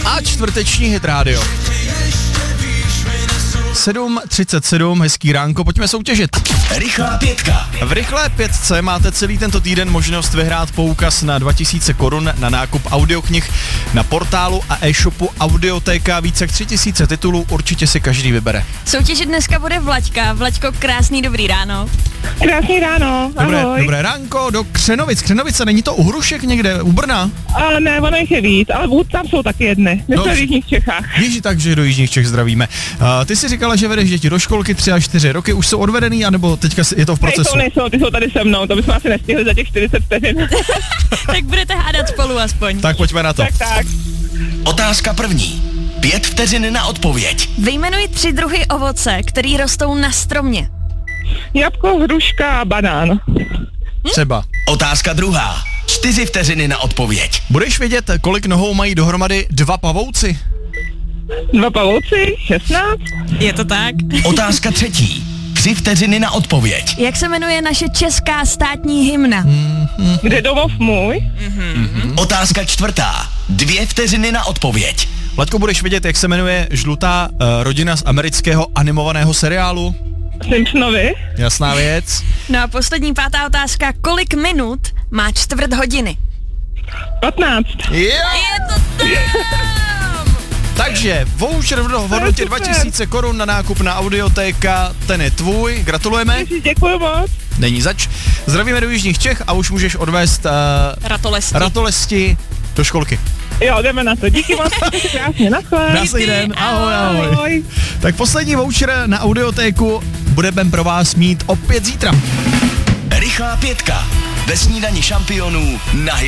a čtvrteční Hit Radio. 7:37, hezký ránko, pojďme soutěžit. Rychlá pětka. V rychlé pětce máte celý tento týden možnost vyhrát poukaz na 2000 korun na nákup audioknih na portálu a e-shopu Audiotéka. Více jak 3000 titulů určitě si každý vybere. Soutěžit dneska bude Vlaďka. Vlaďko, krásný dobrý ráno. Krásný ráno, ahoj. Dobré ránko do Křenovic. Křenovice, není to u Hrušek někde, u Brna? Ne, ono jich je víc, ale tam jsou taky jedny. My jsme v jižních Čechách. Ježi, takže do jižních Čech zdravíme. Ty si říkala, že vedeš děti do školky 3 až 4 roky, už jsou odvedený, anebo teďka je to v procesu? Nejsou, ty jsou tady se mnou, to bychom asi nestihli za těch 40 vteřin. Tak budete hádat spolu aspoň. Tak pojďme na to. Tak. Otázka první. 5 vteřin na odpověď. Vyjmenuj 3 druhy ovoce, který rostou na stromě. Jabko, hruška a banán. Třeba. Otázka druhá. 4 vteřiny na odpověď. Budeš vědět, kolik nohou mají dohromady 2 pavouci? 2 pavouci, 16. Je to tak? Otázka třetí. 3 vteřiny na odpověď. Jak se jmenuje naše česká státní hymna? Kde domov můj? Otázka čtvrtá. 2 vteřiny na odpověď. Vladko, budeš vědět, jak se jmenuje žlutá rodina z amerického animovaného seriálu? Simpsonovi. Jasná věc. No a poslední 5. otázka. Kolik minut má čtvrt hodiny? 15. Je to tam! Takže voucher v hodnotě 2000 korun na nákup na Audiotéka, ten je tvůj, gratulujeme. Děkuji moc. Není zač. Zdravíme do jižních Čech a už můžeš odvést ratolesti do školky. Jo, jdeme na to. Díky moc. Krásně, naschle. Krásný den. Ahoj. Tak poslední voucher na Audiotéku budeme pro vás mít opět zítra. Rychlá pětka. Ve snídani šampionů na Hit